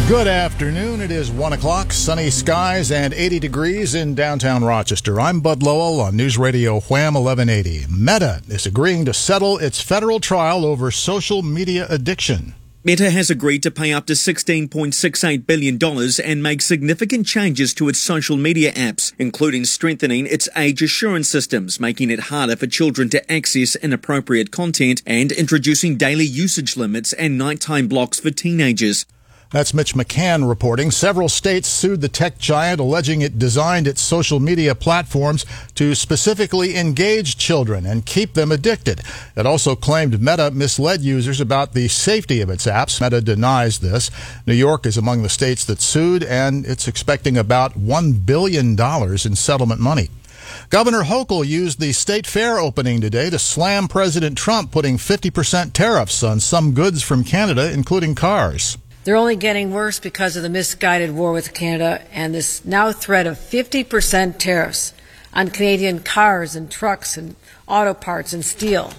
Good afternoon. It is 1 o'clock, sunny skies and 80 degrees in downtown Rochester. I'm Bud Lowell on News Radio Wham 1180. Meta is agreeing to settle its federal trial over social media addiction. Meta has agreed to pay up to $16.68 billion and make significant changes to its social media apps, including strengthening its age assurance systems, making it harder for children to access inappropriate content, and introducing daily usage limits and nighttime blocks for teenagers. That's Mitch McCann reporting. Several states sued the tech giant, alleging it designed its social media platforms to specifically engage children and keep them addicted. It also claimed Meta misled users about the safety of its apps. Meta denies this. New York is among the states that sued, and it's expecting about $1 billion in settlement money. Governor Hochul used the state fair opening today to slam President Trump, putting 50% tariffs on some goods from Canada, including cars. They're only getting worse because of the misguided war with Canada and this now threat of 50% tariffs on Canadian cars and trucks and auto parts and steel.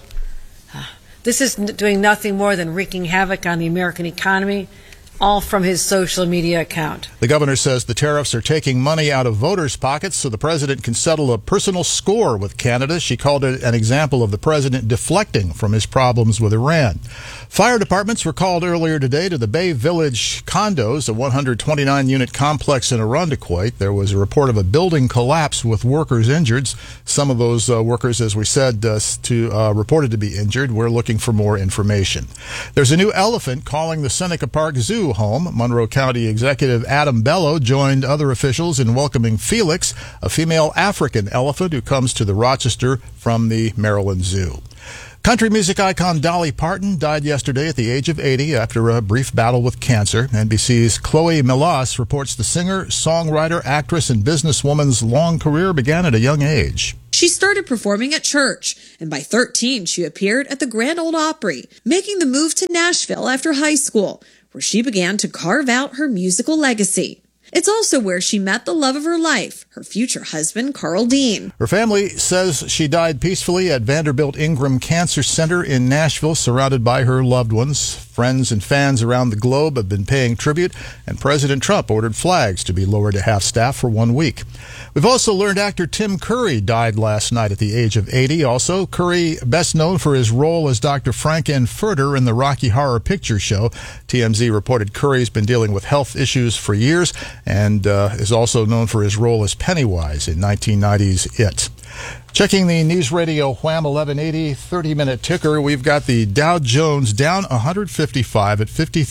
This is doing nothing more than wreaking havoc on the American economy, all from his social media account. The governor says the tariffs are taking money out of voters' pockets so the president can settle a personal score with Canada. She called it an example of the president deflecting from his problems with Iran. Fire departments were called earlier today to the Bay Village condos, a 129-unit complex in Irondequoit. There was a report of a building collapse with workers injured. Some of those workers, as we said, reported to be injured. We're looking for more information. There's a new elephant calling the Seneca Park Zoo home. Monroe County Executive Adam Bello joined other officials in welcoming Felix, a female African elephant who comes to the Rochester from the Maryland Zoo. Country music icon Dolly Parton died yesterday at the age of 80 after a brief battle with cancer. NBC's Chloe Melas reports the singer, songwriter, actress, and businesswoman's long career began at a young age. She started performing at church, and by 13 she appeared at the Grand Ole Opry, making the move to Nashville after high school, where she began to carve out her musical legacy. It's also where she met the love of her life, her future husband, Carl Dean. Her family says she died peacefully at Vanderbilt Ingram Cancer Center in Nashville, surrounded by her loved ones. Friends and fans around the globe have been paying tribute, and President Trump ordered flags to be lowered to half-staff for 1 week. We've also learned actor Tim Curry died last night at the age of 80. Also, Curry, best known for his role as Dr. Frank-N-Furter in the Rocky Horror Picture Show. TMZ reported Curry's been dealing with health issues for years and is also known for his role as Pennywise in 1990's It. Checking the News Radio Wham 1180 30-minute ticker, we've got the Dow Jones down 155 at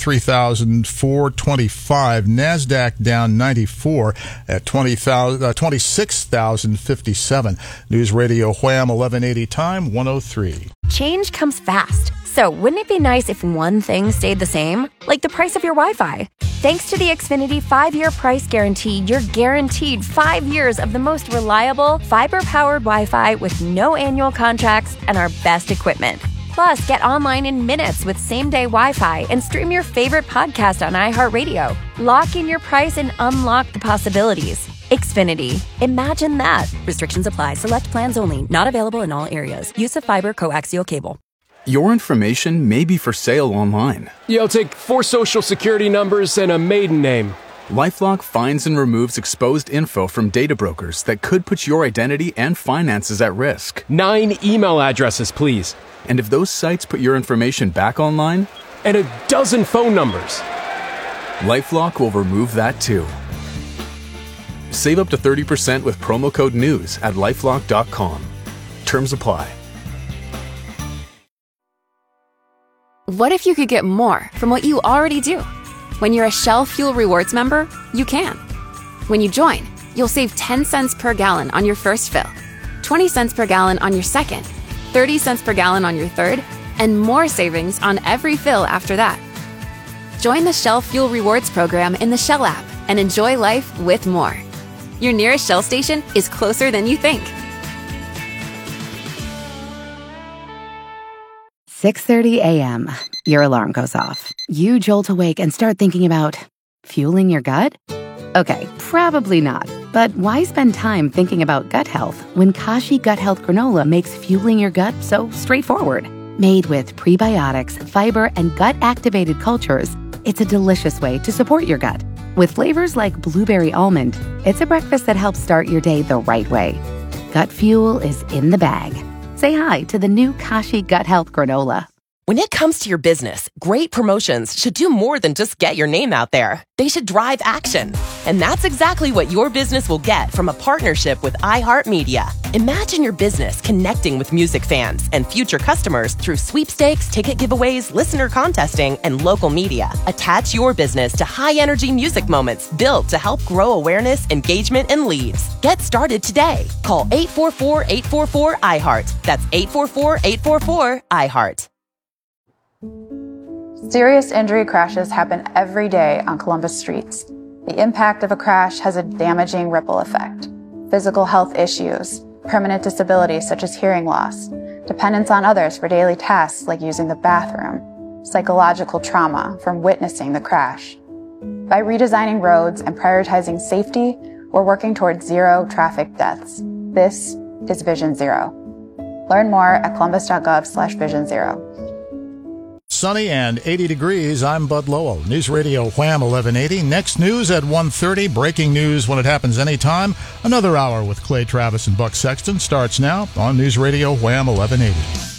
53,425. NASDAQ down 94 at 26,057. News Radio Wham 1180 time 103. Change comes fast. So wouldn't it be nice if one thing stayed the same? Like the price of your Wi-Fi. Thanks to the Xfinity 5-year price guarantee, you're guaranteed 5 years of the most reliable, fiber-powered Wi-Fi with no annual contracts and our best equipment. Plus, get online in minutes with same-day Wi-Fi and stream your favorite podcast on iHeartRadio. Lock in your price and unlock the possibilities. Xfinity. Imagine that. Restrictions apply. Select plans only. Not available in all areas. Use of fiber coaxial cable. Your information may be for sale online. Yeah, I'll take 4 social security numbers and a maiden name. LifeLock finds and removes exposed info from data brokers that could put your identity and finances at risk. 9 email addresses, please. And if those sites put your information back online? And a dozen phone numbers. LifeLock will remove that too. Save up to 30% with promo code NEWS at LifeLock.com. Terms apply. What if you could get more from what you already do? When you're a Shell Fuel Rewards member, you can. When you join, you'll save 10 cents per gallon on your first fill, 20 cents per gallon on your second, 30 cents per gallon on your third, and more savings on every fill after that. Join the Shell Fuel Rewards program in the Shell app and enjoy life with more. Your nearest Shell station is closer than you think. 6:30 a.m. Your alarm goes off. You jolt awake and start thinking about fueling your gut? Okay, probably not. But why spend time thinking about gut health when Kashi Gut Health Granola makes fueling your gut so straightforward? Made with prebiotics, fiber, and gut-activated cultures, it's a delicious way to support your gut. With flavors like blueberry almond, it's a breakfast that helps start your day the right way. Gut Fuel is in the bag. Say hi to the new Kashi Gut Health Granola. When it comes to your business, great promotions should do more than just get your name out there. They should drive action. And that's exactly what your business will get from a partnership with iHeartMedia. Imagine your business connecting with music fans and future customers through sweepstakes, ticket giveaways, listener contesting, and local media. Attach your business to high-energy music moments built to help grow awareness, engagement, and leads. Get started today. Call 844-844-iHeart. That's 844-844-iHeart. Serious injury crashes happen every day on Columbus streets. The impact of a crash has a damaging ripple effect. Physical health issues, permanent disabilities such as hearing loss, dependence on others for daily tasks like using the bathroom, psychological trauma from witnessing the crash. By redesigning roads and prioritizing safety, we're working towards zero traffic deaths. This is Vision Zero. Learn more at columbus.gov/Vision Zero. Sunny and 80 degrees. I'm Bud Lowell. News Radio Wham 1180. Next news at 1:30. Breaking news when it happens anytime. Another hour with Clay Travis and Buck Sexton starts now on News Radio Wham 1180.